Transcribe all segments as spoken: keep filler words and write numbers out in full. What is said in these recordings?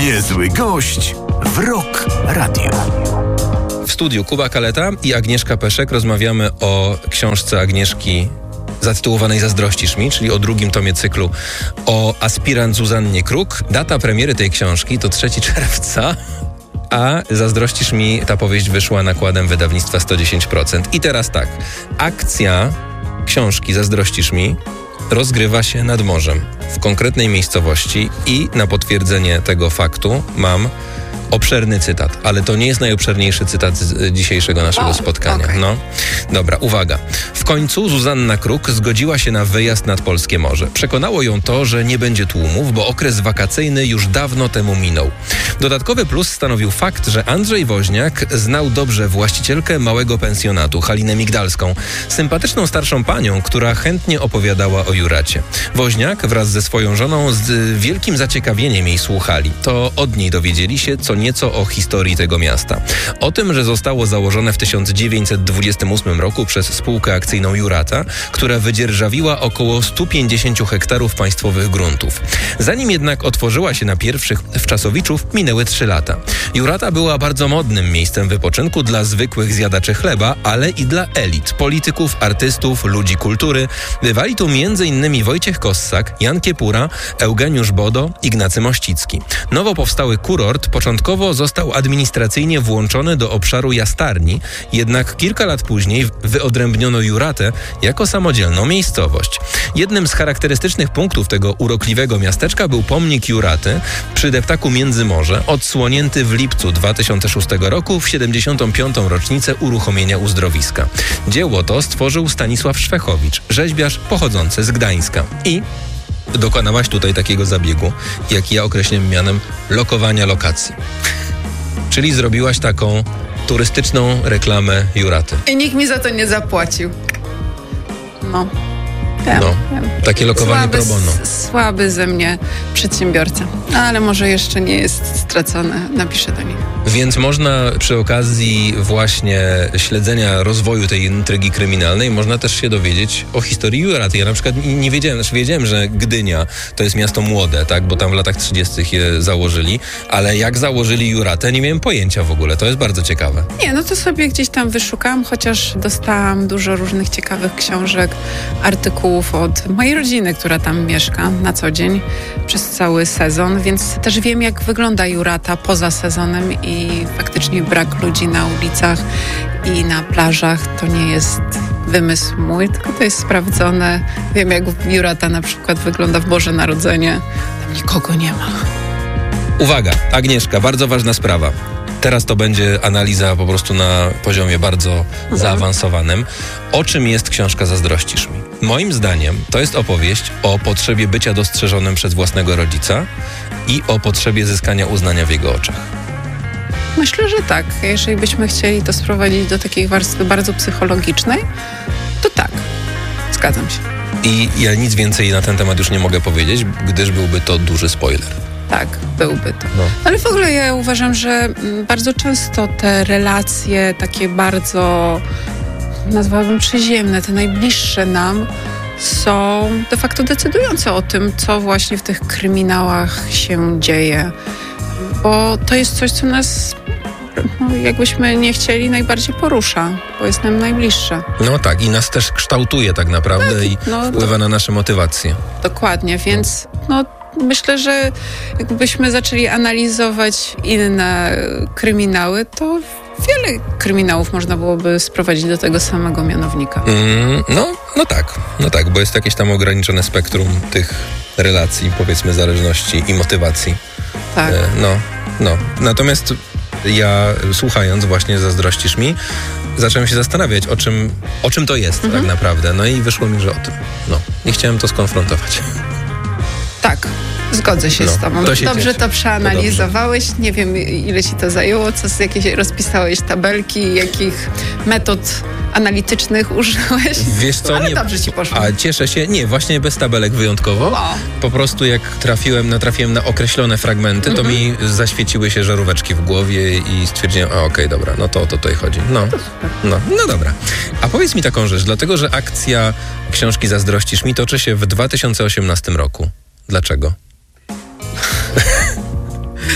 Niezły gość w Rock Radio. W studiu Kuba Kaleta i Agnieszka Peszek rozmawiamy o książce Agnieszki zatytułowanej Zazdrościsz mi, czyli o drugim tomie cyklu o aspirant Zuzannie Kruk. Data premiery tej książki to trzeciego czerwca, a Zazdrościsz mi, ta powieść wyszła nakładem wydawnictwa sto dziesięć procent. I teraz tak, akcja książki Zazdrościsz mi rozgrywa się nad morzem, w konkretnej miejscowości i na potwierdzenie tego faktu mam obszerny cytat, ale to nie jest najobszerniejszy cytat z dzisiejszego naszego o, spotkania. Okay. No, dobra, uwaga. W końcu Zuzanna Kruk zgodziła się na wyjazd nad polskie morze. Przekonało ją to, że nie będzie tłumów, bo okres wakacyjny już dawno temu minął. Dodatkowy plus stanowił fakt, że Andrzej Woźniak znał dobrze właścicielkę małego pensjonatu, Halinę Migdalską, sympatyczną starszą panią, która chętnie opowiadała o Juracie. Woźniak wraz ze swoją żoną z wielkim zaciekawieniem jej słuchali. To od niej dowiedzieli się, co nieco o historii tego miasta. O tym, że zostało założone w tysiąc dziewięćset dwudziestym ósmym roku przez spółkę akcyjną Jurata, która wydzierżawiła około sto pięćdziesiąt hektarów państwowych gruntów. Zanim jednak otworzyła się na pierwszych wczasowiczów, minęły trzy lata. Jurata była bardzo modnym miejscem wypoczynku dla zwykłych zjadaczy chleba, ale i dla elit, polityków, artystów, ludzi kultury. Bywali tu między innymi Wojciech Kossak, Jan Kiepura, Eugeniusz Bodo, Ignacy Mościcki. Nowo powstały kurort początkowo został administracyjnie włączony do obszaru Jastarni, jednak kilka lat później wyodrębniono Juratę jako samodzielną miejscowość. Jednym z charakterystycznych punktów tego urokliwego miasteczka był pomnik Juraty przy deptaku Międzymorze, odsłonięty w lipcu dwa tysiące szóstego roku w siedemdziesiątą piątą rocznicę uruchomienia uzdrowiska. Dzieło to stworzył Stanisław Szwechowicz, rzeźbiarz pochodzący z Gdańska. I dokonałaś tutaj takiego zabiegu, jaki ja określam mianem lokowania lokacji. Czyli zrobiłaś taką turystyczną reklamę Juraty. I nikt mi za to nie zapłacił. No. Wiem, no, wiem. Takie lokowanie słaby, pro bono. Słaby ze mnie przedsiębiorca. Ale może jeszcze nie jest stracony. Napiszę do nich. Więc można przy okazji właśnie śledzenia rozwoju tej intrygi kryminalnej, można też się dowiedzieć o historii Juraty. Ja na przykład nie wiedziałem, znaczy wiedziałem, że Gdynia to jest miasto młode, tak, bo tam w latach trzydziestych je założyli, ale jak założyli Juratę, nie miałem pojęcia w ogóle. To jest bardzo ciekawe. Nie, no to sobie gdzieś tam wyszukałam, chociaż dostałam dużo różnych ciekawych książek, artykułów od mojej rodziny, która tam mieszka na co dzień przez cały sezon, więc też wiem, jak wygląda Jurata poza sezonem i faktycznie brak ludzi na ulicach i na plażach to nie jest wymysł mój, tylko to jest sprawdzone. Wiem, jak Jurata na przykład wygląda w Boże Narodzenie. Tam nikogo nie ma. Uwaga, Agnieszka, bardzo ważna sprawa. Teraz to będzie analiza po prostu na poziomie bardzo mhm. zaawansowanym. O czym jest książka Zazdrościsz mi? Moim zdaniem to jest opowieść o potrzebie bycia dostrzeżonym przez własnego rodzica i o potrzebie zyskania uznania w jego oczach. Myślę, że tak. Jeżeli byśmy chcieli to sprowadzić do takiej warstwy bardzo psychologicznej, to tak. Zgadzam się. I ja nic więcej na ten temat już nie mogę powiedzieć, gdyż byłby to duży spoiler. Tak, byłby to. No. Ale w ogóle ja uważam, że bardzo często te relacje takie bardzo, nazwałabym przyziemne, te najbliższe nam, są de facto decydujące o tym, co właśnie w tych kryminałach się dzieje. Bo to jest coś, co nas, no, jakbyśmy nie chcieli, najbardziej porusza, bo jest nam najbliższe. No tak, i nas też kształtuje tak naprawdę tak, i no, wpływa to, na nasze motywacje. Dokładnie, więc no, myślę, że jakbyśmy zaczęli analizować inne kryminały, to wiele kryminałów można byłoby sprowadzić do tego samego mianownika. Mm, no, no tak, no tak, bo jest jakieś tam ograniczone spektrum tych relacji, powiedzmy, zależności i motywacji. Tak. E, no, no. Natomiast ja, słuchając właśnie Zazdrościsz mi, zacząłem się zastanawiać, o czym, o czym to jest mhm. tak naprawdę. No i wyszło mi, że o tym. No, i chciałem to skonfrontować. Tak, zgodzę się no, z tobą. To się dobrze cieszę. to przeanalizowałeś. To nie wiem, ile ci to zajęło, co z jakieś rozpisałeś tabelki, jakich metod analitycznych użyłeś. Wiesz co, ale nie, dobrze ci poszło. A cieszę się, nie, właśnie bez tabelek wyjątkowo. O. Po prostu jak trafiłem, natrafiłem na określone fragmenty, to mm-hmm. mi zaświeciły się żaróweczki w głowie i stwierdziłem, a okej, okay, dobra, no to o to tutaj chodzi. No, no, no dobra. A powiedz mi taką rzecz, dlatego, że akcja książki Zazdrościsz mi toczy się w dwa tysiące osiemnastym roku. Dlaczego?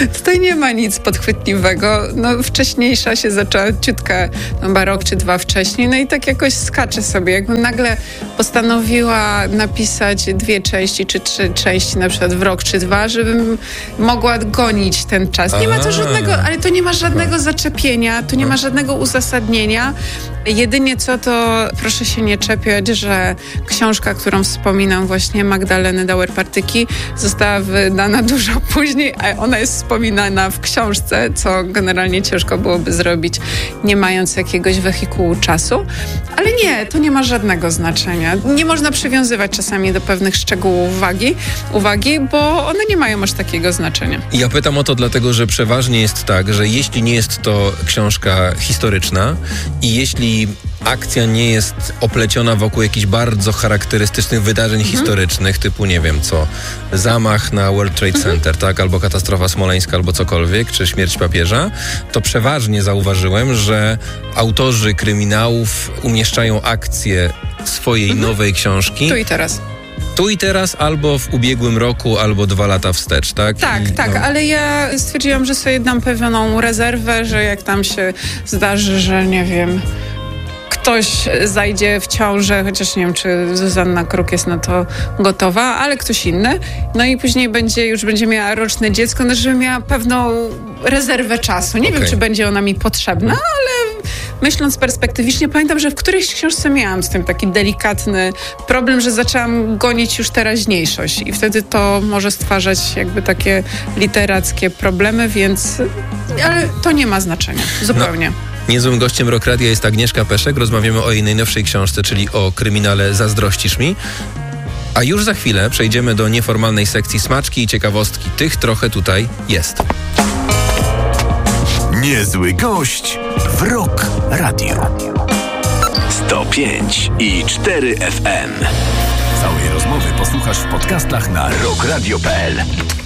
Tutaj nie ma nic podchwytliwego. No, wcześniejsza się zaczęła ciutkę, no, chyba rok czy dwa wcześniej, no i tak jakoś skacze sobie. Jakbym nagle postanowiła napisać dwie części czy trzy części na przykład w rok czy dwa, żebym mogła gonić ten czas. Nie ma to żadnego, ale to nie ma żadnego zaczepienia, to nie ma żadnego uzasadnienia. Jedynie co, to proszę się nie czepiać, że książka, którą wspominam właśnie, Magdaleny Dauer-Partyki, została wydana dużo później, a ona jest wspominana w książce, co generalnie ciężko byłoby zrobić, nie mając jakiegoś wehikułu czasu. Ale nie, to nie ma żadnego znaczenia. Nie można przywiązywać czasami do pewnych szczegółów uwagi, uwagi, bo one nie mają aż takiego znaczenia. Ja pytam o to dlatego, że przeważnie jest tak, że jeśli nie jest to książka historyczna i jeśli akcja nie jest opleciona wokół jakichś bardzo charakterystycznych wydarzeń mhm. historycznych, typu nie wiem co, zamach na World Trade mhm. Center, tak, albo katastrofa smoleńska, albo cokolwiek, czy śmierć papieża, to przeważnie zauważyłem, że autorzy kryminałów umieszczają akcję swojej mhm. nowej książki tu i teraz. Tu i teraz, albo w ubiegłym roku, albo dwa lata wstecz, tak? Tak, I, tak, no. ale ja stwierdziłam, że sobie dam pewną rezerwę, że jak tam się zdarzy, że nie wiem, ktoś zajdzie w ciążę, chociaż nie wiem, czy Zuzanna Kruk jest na to gotowa, ale ktoś inny. No i później będzie, już będzie miała roczne dziecko, no żeby miała pewną rezerwę czasu. Nie okay. wiem, czy będzie ona mi potrzebna, ale myśląc perspektywicznie, pamiętam, że w którejś książce miałam z tym taki delikatny problem, że zaczęłam gonić już teraźniejszość i wtedy to może stwarzać jakby takie literackie problemy, więc ale to nie ma znaczenia. Zupełnie. No. Niezłym gościem Rock Radia jest Agnieszka Peszek. Rozmawiamy o jej najnowszej książce, czyli o kryminale Zazdrościsz mi. A już za chwilę przejdziemy do nieformalnej sekcji smaczki i ciekawostki. Tych trochę tutaj jest. Niezły gość w Rock Radio. sto pięć i cztery F M. Całej rozmowy posłuchasz w podcastach na rock radio kropka p l.